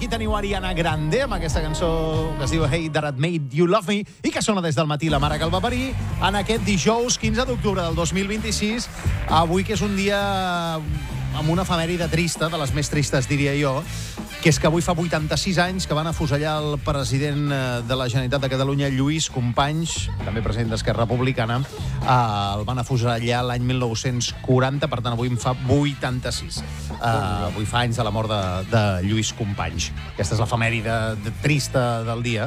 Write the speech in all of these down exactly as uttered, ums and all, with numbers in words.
aquí teniu Ariana Grande amb aquesta cançó que es diu Hey That Made You Love Me i que sona des del matí la mare que el va parir en aquest dijous quinze d'octubre del dos mil vint-i-sis. Avui que és un dia amb una efemèride trista, de les més tristes diria jo, que és que avui fa vuitanta-sis anys que van afusellar el president de la Generalitat de Catalunya, Lluís Companys, també president d'Esquerra Republicana. Uh, el van afusellar l'any mil nou-cents quaranta, per tant avui en fa vuitanta-sis. Uh, avui fa anys de la mort de, de Lluís Companys. Aquesta és l'efemèride trista del dia.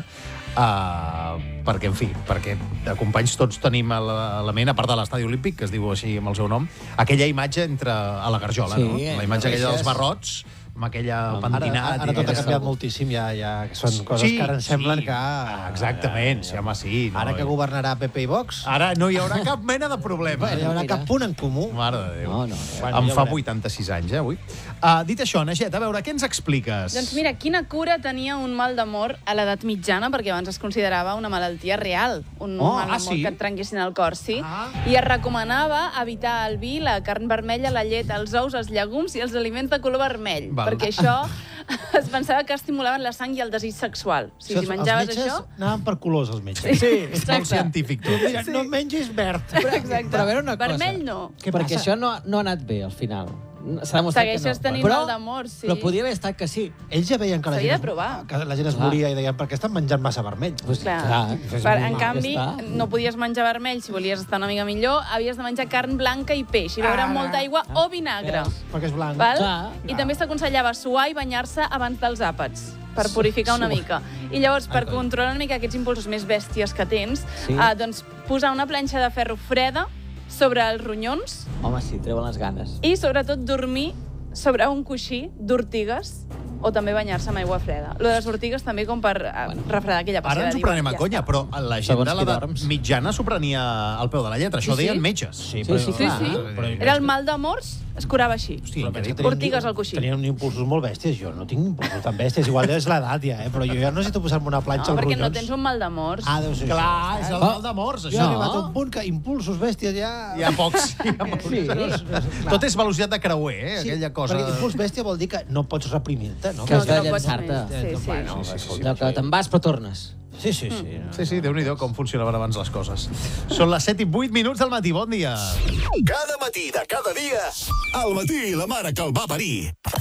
Uh, perquè, en fi, perquè de Companys tots tenim a la, a la ment, a part de l'estadi olímpic, que es diu així amb el seu nom, aquella imatge entre a la Garjola, sí, no? La imatge aquella dels barrots, amb aquella pentinat. Ara, ara tot ha canviat moltíssim, ja, ja són coses sí, que ara ens semblen sí. que... Exactament, sí, home, sí. No, ara que governarà P P i Vox... Ara no hi haurà cap mena de problema. No hi haurà cap punt en comú. Mare de Déu. No, no. Bueno, em ja fa vuitanta-sis anys, eh, avui. Uh, dit això, Naget, a veure, què ens expliques? Doncs mira, quina cura tenia un mal d'amor a l'edat mitjana, perquè abans es considerava una malaltia real, un oh, mal d'amor ah, sí? que et trenquessin el cor, sí. Ah. I es recomanava evitar el vi, la carn vermella, la llet, els ous, els llegums i els aliments de color vermell, Val. perquè això es pensava que estimulaven la sang i el desig sexual. O sigui, si menjaves els metges això... anaven per colors, els metges. Sí, és molt científic, tot. Mira, no mengis verd. Exacte. Però a veure una cosa. Vermell no. Què perquè passa? Això no, no ha anat bé, al final. S'ha demostrat Segueixes que no. tenint però, mal d'amor, sí. Però podria haver estat que sí. Ells ja veien que la, S'havia gent, de provar. que la gent es moria i deien, per què estan menjant massa vermell? Pues, Clar. clar. Per, en canvi, Ja no podies menjar vermell si volies estar una mica millor, havies de menjar carn blanca i peix, i beure Ah. molta aigua o vinagre. Perquè és blanc. Val? Clar. I també s'aconsellava suar i banyar-se abans dels àpats, per purificar una mica. I llavors, per controlar una mica aquests impulsos més bèsties que tens, Sí. eh, doncs posar una planxa de ferro freda sobre els ronyons Home, sí, treuen les ganes. i, sobretot, dormir sobre un coixí d'ortigues o també banyar-se amb aigua freda. Lo de les ortigues també com per bueno, refredar aquella passió. Ara ens ho prenem a conya, però la gent Segons de qui l'edat dorms. mitjana s'ho prenia al peu de la lletra. Això Sí, sí. deien metges. Sí, Sí, sí, Sí, clar. sí. Però- Era el mal d'amors, es curava així. Hosti, Però pensa que increïble. tenien- Ortigues al coixí. Tenien impulsos molt bèsties. Jo no tinc impulsos tan bèsties. Igual és l'edat ja, eh? Però jo ja no necessito posar-me una planxa No, als perquè ronyons. no tens un mal d'amors. Ah, deu ser Clar, és això. el mal d'amors, Jo he això. arribat a un punt que impulsos bèsties ja... Hi ha pocs. Hi ha pocs. Sí, Tot és velocitat de creuer, eh? Sí, Aquella cosa. perquè impuls bèstia vol dir que no pots reprimir-te, no? Que has No, de que no pots llançar-te. més. Sí, sí. Bueno, Sí, sí, sí. Allò que te'n vas però tornes. Sí, sí, sí. Sí, sí, Déu-n'hi-do com funcionaven abans les coses. Són les set i vuit minuts del matí. Bon dia. Cada matí de cada dia, al matí la mare que el va parir.